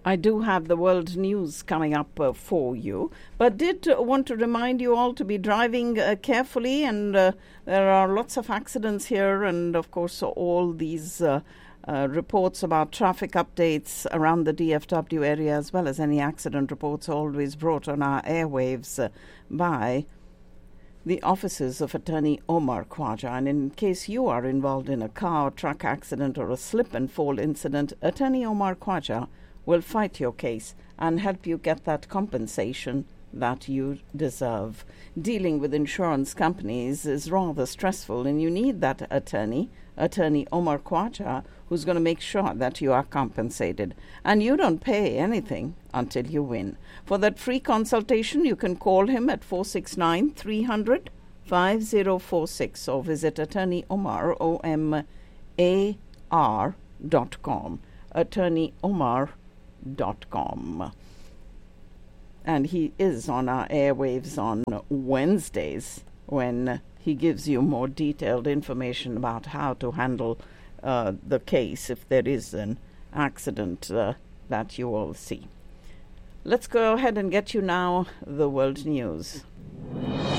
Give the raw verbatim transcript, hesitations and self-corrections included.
I do have the world news coming up uh, for you, but did uh, want to remind you all to be driving uh, carefully, and uh, there are lots of accidents here, and of course all these uh, uh, reports about traffic updates around the D F W area, as well as any accident reports, are always brought on our airwaves uh, by the offices of Attorney Omar Khwaja. And in case you are involved in a car or truck accident or a slip and fall incident, Attorney Omar Khwaja will fight your case and help you get that compensation that you deserve. Dealing with insurance companies is rather stressful, and you need that attorney, Attorney Omar Khwaja, who's going to make sure that you are compensated. And you don't pay anything until you win. For that free consultation, you can call him at four six nine, three hundred, five zero four six or visit Attorney Omar, O M A R dot com. Attorney Omar dot com. And he is on our airwaves on Wednesdays when he gives you more detailed information about how to handle uh, the case if there is an accident uh, that you all see. Let's go ahead and get you now the world news.